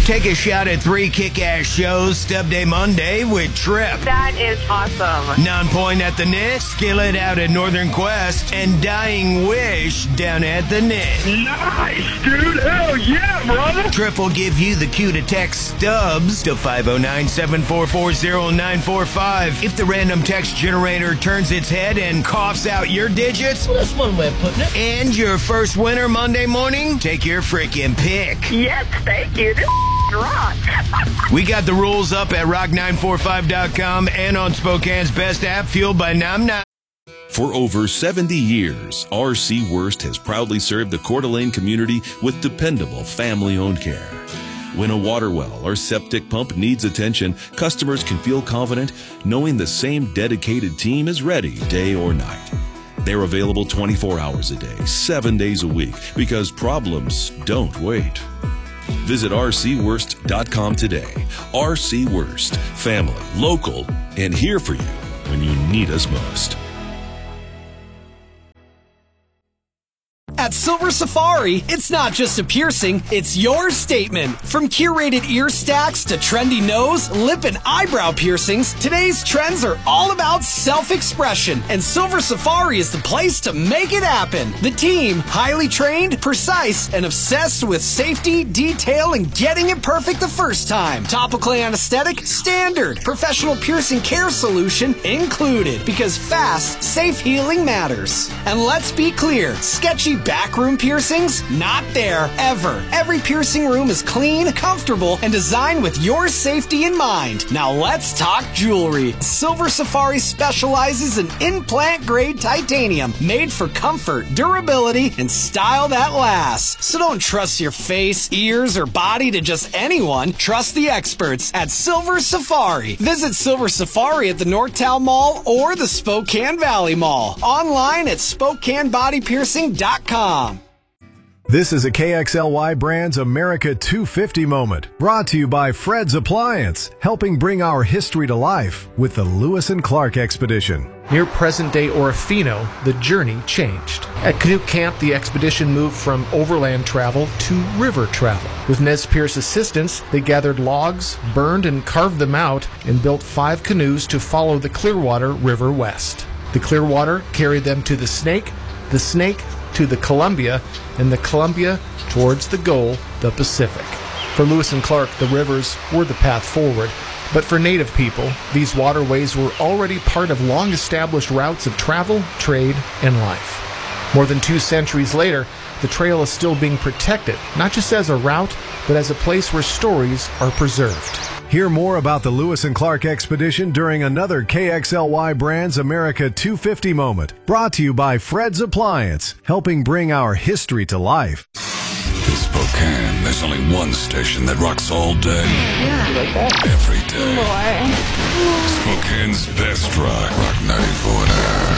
Take a shot at 3 kick-ass shows Stub Day Monday with Trip. That is awesome. Non-Point at the Knit, Skillet out at Northern Quest, and Dying Wish down at the Knit. Nice, dude. Hell yeah, brother. Trip will give you the cue to text Stubbs to 509-744-0945. If the random text generator turns its head and coughs out your digits, Well, that's one way of putting it. and your first winner Monday morning, take your freaking pick. Yes, thank you. This rock. We got the rules up at rock945.com and on Spokane's best app, fueled by Nom Nom. For over 70 years, R.C. Wurst has proudly served the Coeur d'Alene community with dependable family-owned care. When a water well or septic pump needs attention, customers can feel confident knowing the same dedicated team is ready day or night. They're available 24 hours a day, 7 days a week, because problems don't wait. Visit rcwurst.com today. R.C. Wurst, family, local, and here for you when you need us most. At Silver Safari, it's not just a piercing, it's your statement. From curated ear stacks to trendy nose, lip, and eyebrow piercings, today's trends are all about self-expression, and Silver Safari is the place to make it happen. The team, highly trained, precise, and obsessed with safety, detail, and getting it perfect the first time. Topical anesthetic, standard. Professional piercing care solution included, because fast, safe healing matters. And let's be clear, sketchy backroom piercings? Not there, ever. Every piercing room is clean, comfortable, and designed with your safety in mind. Now let's talk jewelry. Silver Safari specializes in implant-grade titanium, made for comfort, durability, and style that lasts. So don't trust your face, ears, or body to just anyone. Trust the experts at Silver Safari. Visit Silver Safari at the Northtown Mall or the Spokane Valley Mall. Online at SpokaneBodyPiercing.com. This is a KXLY Brands America 250 moment, brought to you by Fred's Appliance, helping bring our history to life with the Lewis and Clark Expedition. Near present-day Orofino, the journey changed. At Canoe Camp, the expedition moved from overland travel to river travel. With Nez Perce assistance, they gathered logs, burned and carved them out, and built 5 canoes to follow the Clearwater River west. The Clearwater carried them to the Snake to the Columbia, and the Columbia towards the goal, the Pacific. For Lewis and Clark, the rivers were the path forward, but for Native people, these waterways were already part of long-established routes of travel, trade, and life. More than 2 centuries later, the trail is still being protected, not just as a route, but as a place where stories are preserved. Hear more about the Lewis and Clark Expedition during another KXLY Brands America 250 moment, brought to you by Fred's Appliance, helping bring our history to life. In Spokane, there's only one station that rocks all day. Yeah. Every day. Boy. Spokane's best rock, Rock 94.9.